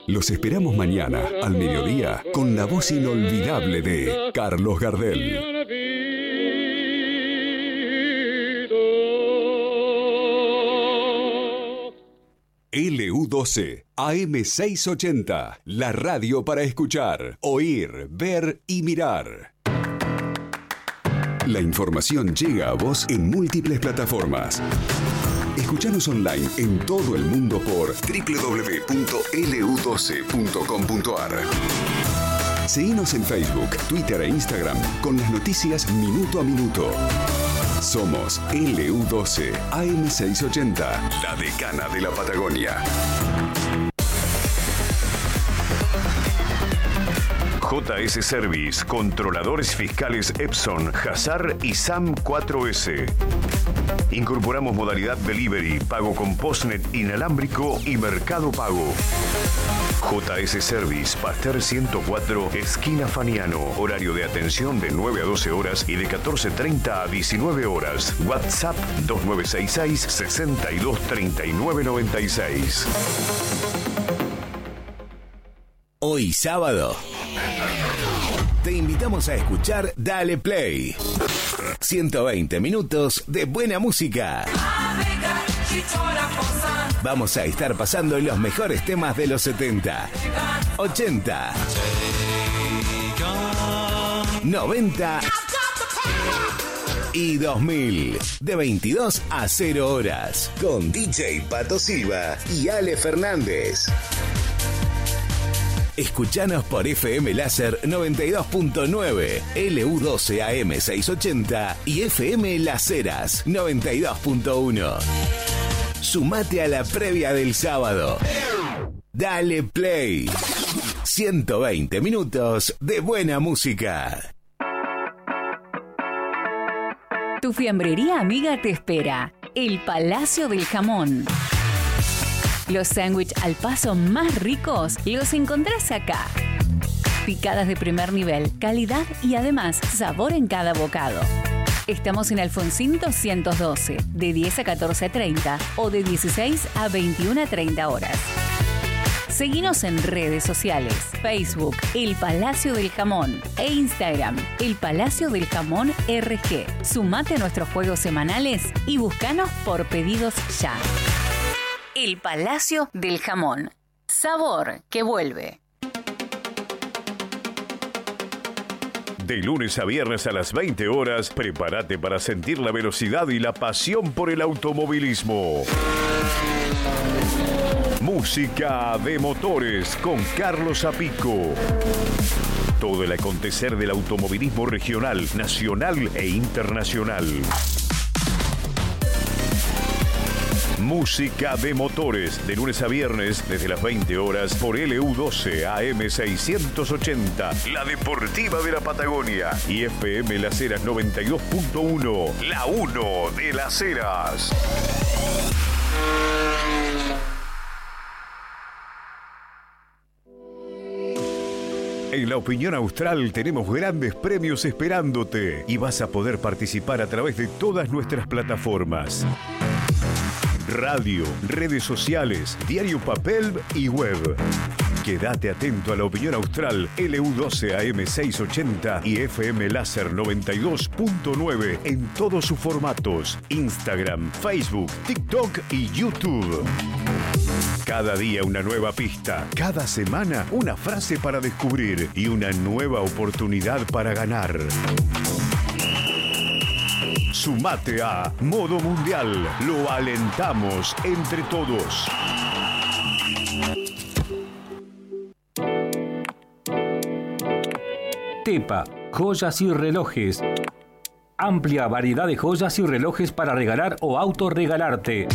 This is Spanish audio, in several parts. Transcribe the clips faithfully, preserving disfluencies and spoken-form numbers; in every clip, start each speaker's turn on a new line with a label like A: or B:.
A: Los esperamos mañana, al mediodía, con la voz inolvidable de Carlos Gardel. L U doce, A M seiscientos ochenta, la radio para escuchar, oír, ver y mirar. La información llega a vos en múltiples plataformas. Escuchanos online en todo el mundo por doble u doble u doble u punto L U doce punto com punto A R. Seguinos en Facebook, Twitter e Instagram con las noticias minuto a minuto. Somos L U doce, A M seiscientos ochenta, la decana de la Patagonia.
B: J S Service, controladores fiscales Epson, Hazar y SAM cuatro S. Incorporamos modalidad delivery, pago con postnet inalámbrico y mercado pago. J S Service, Pasteur ciento cuatro, esquina Faniano. Horario de atención de nueve a doce horas y de catorce treinta a diecinueve horas. WhatsApp dos nueve seis seis, seis dos tres nueve nueve seis.
C: Hoy sábado te invitamos a escuchar Dale Play. ciento veinte minutos de buena música. Vamos a estar pasando los mejores temas de los setenta, ochenta, noventa y dos mil, de veintidós a cero horas, con D J Pato Silva y Ale Fernández. Escuchanos por F M Láser noventa y dos punto nueve, L U doce A M seiscientos ochenta y F M Las Heras noventa y dos punto uno. Sumate a la previa del sábado. Dale Play. ciento veinte minutos de buena música.
D: Tu fiambrería amiga te espera. El Palacio del Jamón. Los sándwiches al paso más ricos los encontrás acá. Picadas de primer nivel, calidad y además sabor en cada bocado. Estamos en Alfonsín doscientos doce, de diez a catorce treinta o de dieciséis a veintiuna treinta horas. Seguinos en redes sociales, Facebook, El Palacio del Jamón e Instagram, El Palacio del Jamón R G. Sumate a nuestros juegos semanales y búscanos por pedidos ya. El Palacio del Jamón. Sabor que vuelve.
B: De lunes a viernes a las veinte horas, prepárate para sentir la velocidad y la pasión por el automovilismo. Música de motores con Carlos Apico. Todo el acontecer del automovilismo regional, nacional e internacional. Música de motores, de lunes a viernes, desde las veinte horas, por L U doce A M seiscientos ochenta, la deportiva de la Patagonia, y F M Las Heras noventa y dos punto uno, la uno de Las Heras. En La Opinión Austral tenemos grandes premios esperándote y vas a poder participar a través de todas nuestras plataformas. Radio, redes sociales, diario papel y web. Quédate atento a La Opinión Austral, L U doce A M seiscientos ochenta y F M Láser noventa y dos punto nueve en todos sus formatos: Instagram, Facebook, TikTok y YouTube. Cada día una nueva pista, cada semana una frase para descubrir y una nueva oportunidad para ganar. Sumate a Modo Mundial. Lo alentamos entre todos.
E: Tepa, joyas y relojes. Amplia variedad de joyas y relojes para regalar o autorregalarte.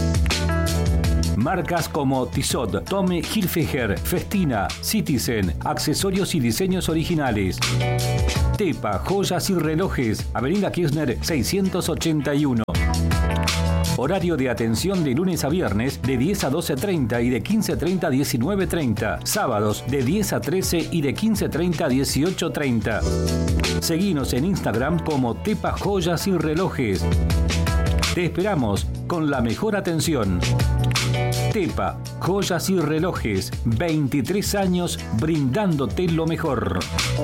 E: Marcas como Tissot, Tommy Hilfiger, Festina, Citizen, accesorios y diseños originales. Tepa, joyas y relojes, Avenida Kirchner seiscientos ochenta y uno. Horario de atención de lunes a viernes de diez a doce treinta y de quince treinta a diecinueve treinta. Sábados de diez a trece y de quince treinta a dieciocho treinta. Seguinos en Instagram como Tepa Joyas y Relojes. Te esperamos con la mejor atención. Tepa, joyas y relojes, veintitrés años brindándote lo mejor.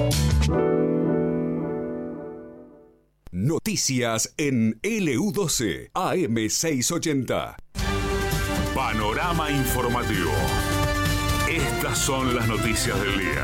A: Noticias en L U doce A M seiscientos ochenta.
B: Panorama informativo. Estas son las noticias del día.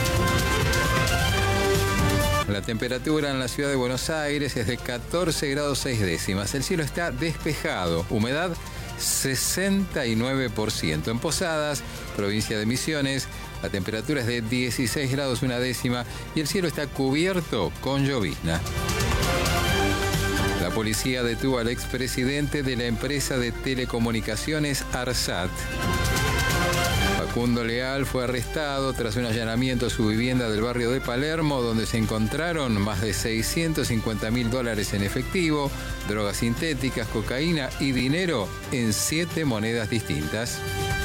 F: La temperatura en la ciudad de Buenos Aires es de catorce grados seis décimas. El cielo está despejado. Humedad sesenta y nueve por ciento. En Posadas, provincia de Misiones, la temperatura es de dieciséis grados una décima y el cielo está cubierto con llovizna. La policía detuvo al expresidente de la empresa de telecomunicaciones ARSAT. Facundo Leal fue arrestado tras un allanamiento a su vivienda del barrio de Palermo, donde se encontraron más de seiscientos cincuenta mil dólares en efectivo, drogas sintéticas, cocaína y dinero en siete monedas distintas.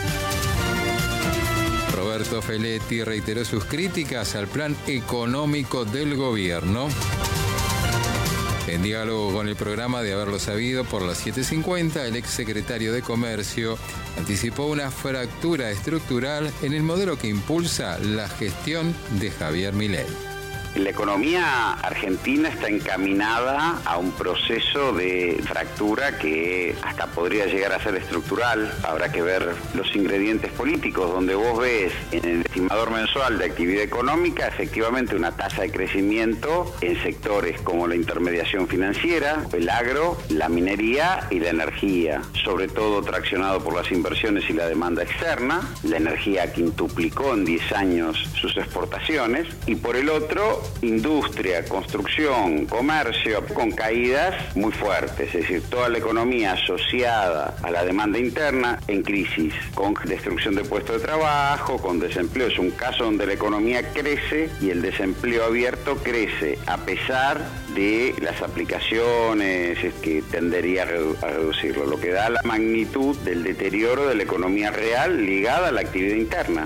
F: Roberto Feletti reiteró sus críticas al plan económico del gobierno. En diálogo con el programa de Haberlo Sabido por las siete cincuenta, el exsecretario de Comercio anticipó una fractura estructural en el modelo que impulsa la gestión de Javier Milei.
G: La economía argentina está encaminada a un proceso de fractura que hasta podría llegar a ser estructural. Habrá que ver los ingredientes políticos, donde vos ves en el estimador mensual de actividad económica efectivamente una tasa de crecimiento en sectores como la intermediación financiera, el agro, la minería y la energía, sobre todo traccionado por las inversiones y la demanda externa. La energía quintuplicó en diez años sus exportaciones, y por el otro, industria, construcción, comercio, con caídas muy fuertes, es decir, toda la economía asociada a la demanda interna en crisis, con destrucción de puestos de trabajo, con desempleo. Es un caso donde la economía crece y el desempleo abierto crece, a pesar de las aplicaciones que tendería a, redu- a reducirlo, lo que da la magnitud del deterioro de la economía real ligada a la actividad interna.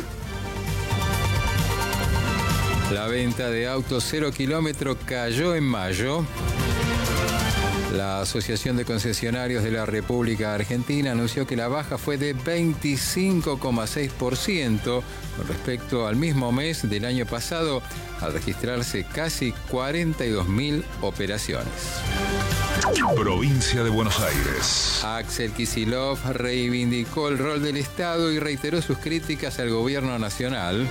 F: La venta de autos cero kilómetro cayó en mayo. La Asociación de Concesionarios de la República Argentina anunció que la baja fue de veinticinco coma seis por ciento con respecto al mismo mes del año pasado, al registrarse casi cuarenta y dos mil operaciones.
B: Provincia de Buenos Aires.
F: Axel Kicillof reivindicó el rol del Estado y reiteró sus críticas al gobierno nacional.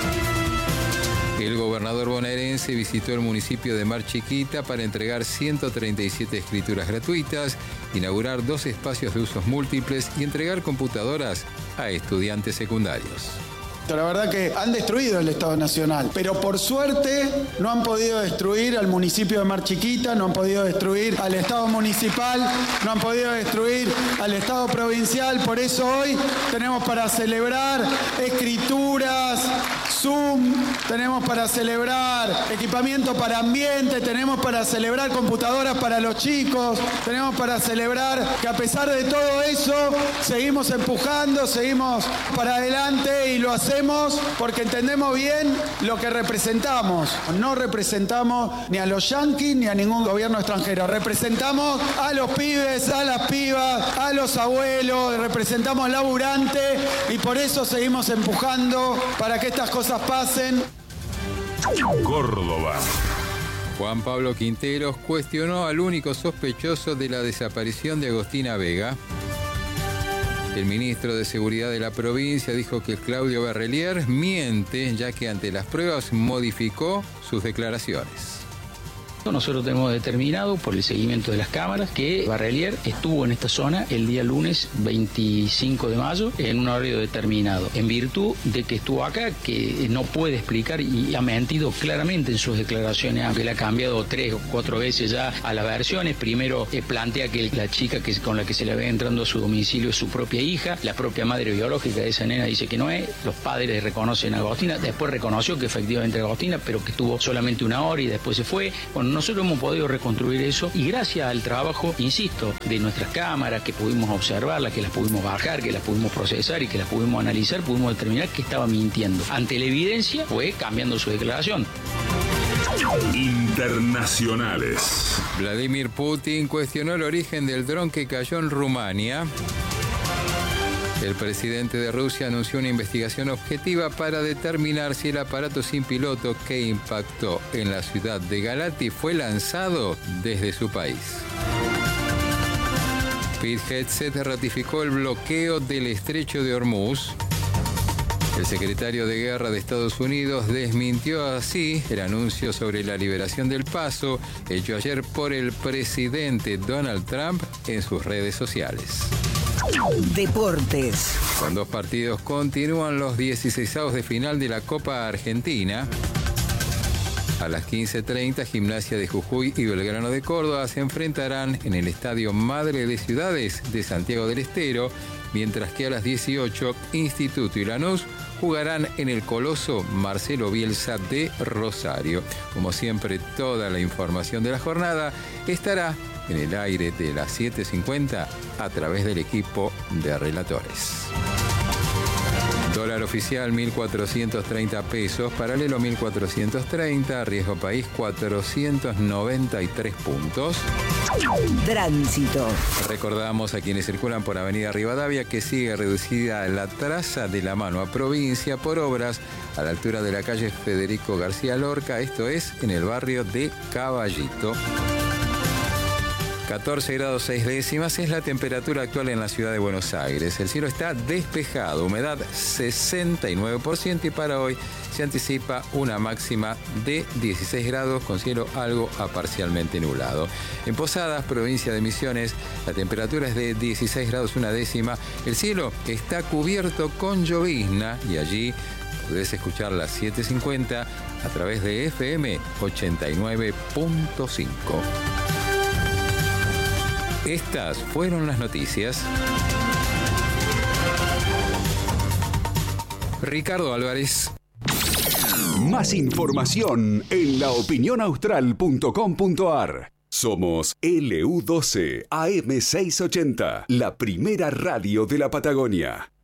F: El gobernador bonaerense visitó el municipio de Mar Chiquita para entregar ciento treinta y siete escrituras gratuitas, inaugurar dos espacios de usos múltiples y entregar computadoras a estudiantes secundarios.
H: La verdad que han destruido el Estado Nacional, pero por suerte no han podido destruir al municipio de Mar Chiquita, no han podido destruir al Estado municipal, no han podido destruir al Estado provincial. Por eso hoy tenemos para celebrar escrituras, Zoom, tenemos para celebrar equipamiento para ambiente, tenemos para celebrar computadoras para los chicos, tenemos para celebrar que a pesar de todo eso seguimos empujando, seguimos para adelante y lo hacemos porque entendemos bien lo que representamos. No representamos ni a los yanquis ni a ningún gobierno extranjero. Representamos a los pibes, a las pibas, a los abuelos, representamos al laburante y por eso seguimos empujando para que estas cosas pasen.
B: Córdoba.
F: Juan Pablo Quinteros cuestionó al único sospechoso de la desaparición de Agostina Vega. El ministro de Seguridad de la provincia dijo que Claudio Barrelier miente, ya que ante las pruebas modificó sus declaraciones.
I: Nosotros tenemos determinado, por el seguimiento de las cámaras, que Barrelier estuvo en esta zona el día lunes veinticinco de mayo en un horario determinado. En virtud de que estuvo acá, que no puede explicar y ha mentido claramente en sus declaraciones, aunque le ha cambiado tres o cuatro veces ya a las versiones. Primero eh, plantea que la chica que, con la que se le ve entrando a su domicilio es su propia hija, la propia madre biológica de esa nena dice que no es, los padres reconocen a Agostina, después reconoció que efectivamente era Agostina, pero que estuvo solamente una hora y después se fue. Bueno, nosotros hemos podido reconstruir eso y gracias al trabajo, insisto, de nuestras cámaras, que pudimos observarlas, que las pudimos bajar, que las pudimos procesar y que las pudimos analizar, pudimos determinar que estaba mintiendo. Ante la evidencia fue cambiando su declaración.
B: Internacionales.
F: Vladimir Putin cuestionó el origen del dron que cayó en Rumania. El presidente de Rusia anunció una investigación objetiva para determinar si el aparato sin piloto que impactó en la ciudad de Galati fue lanzado desde su país. Pete Hegseth ratificó el bloqueo del estrecho de Hormuz. El secretario de Guerra de Estados Unidos desmintió así el anuncio sobre la liberación del paso hecho ayer por el presidente Donald Trump en sus redes sociales.
J: Deportes.
F: Con dos partidos continúan los dieciseisavos de final de la Copa Argentina. A las quince treinta, Gimnasia de Jujuy y Belgrano de Córdoba se enfrentarán en el Estadio Madre de Ciudades de Santiago del Estero, mientras que a las dieciocho, Instituto y Lanús jugarán en el Coloso Marcelo Bielsa de Rosario. Como siempre, toda la información de la jornada estará en el aire de las siete cincuenta a través del equipo de relatores. Dólar oficial mil cuatrocientos treinta pesos, paralelo mil cuatrocientos treinta, riesgo país cuatrocientos noventa y tres puntos.
J: Tránsito.
F: Recordamos a quienes circulan por Avenida Rivadavia que sigue reducida la traza de la mano a provincia por obras a la altura de la calle Federico García Lorca, esto es en el barrio de Caballito. catorce grados seis décimas es la temperatura actual en la ciudad de Buenos Aires. El cielo está despejado, humedad sesenta y nueve por ciento y para hoy se anticipa una máxima de dieciséis grados con cielo algo a parcialmente nublado. En Posadas, provincia de Misiones, la temperatura es de dieciséis grados una décima. El cielo está cubierto con llovizna y allí podés escuchar las siete cincuenta a través de F M ochenta y nueve punto cinco. Estas fueron las noticias. Ricardo Álvarez.
A: Más información en la opinión austral punto com punto a r. Somos L U doce A M seiscientos ochenta, la primera radio de la Patagonia.